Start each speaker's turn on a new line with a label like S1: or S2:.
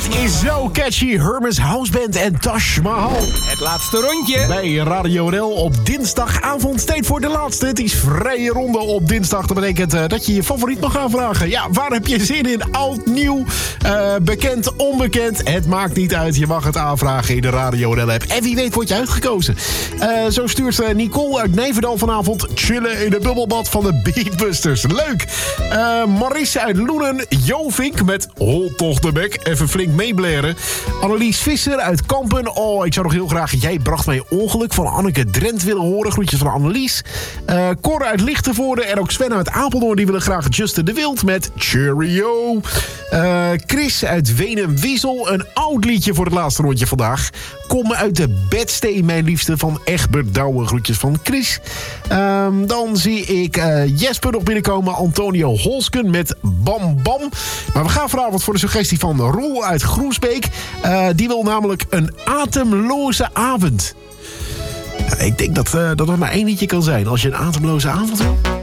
S1: Dit is zo catchy. Hermes Houseband en Taj Mahal.
S2: Het laatste rondje.
S1: Bij Radio NL op dinsdagavond. Tijd voor de laatste. Het is vrije ronde op dinsdag. Dat betekent dat je je favoriet mag aanvragen. Ja, waar heb je zin in? Oud, nieuw, bekend, onbekend. Het maakt niet uit. Je mag het aanvragen in de Radio NL app. En wie weet wordt je uitgekozen. Zo stuurt Nicole uit Nijverdal vanavond chillen in de bubbelbad van de Beatbusters. Leuk. Marisse uit Loenen. Jovink met Hol toch de bek. Even flink meebleren. Annelies Visser uit Kampen. Oh, ik zou nog heel graag Jij bracht mij ongeluk van Anneke Drent willen horen. Groetjes van Annelies. Cor uit Lichtenvoorde en ook Sven uit Apeldoorn. Die willen graag Justin de Wild met Cheerio. Chris uit Wenum-Wiesel. Een oud liedje voor het laatste rondje vandaag. Kom uit de bedsteen, mijn liefste, van Egbert Douwe. Groetjes van Chris. Dan zie ik Jesper nog binnenkomen. Antonio Holsken met Bam Bam. Maar we gaan vanavond voor de suggestie van Roel uit Groesbeek. Die wil namelijk een ademloze avond. Ik denk dat dat maar één liedje kan zijn. Als je een ademloze avond wil.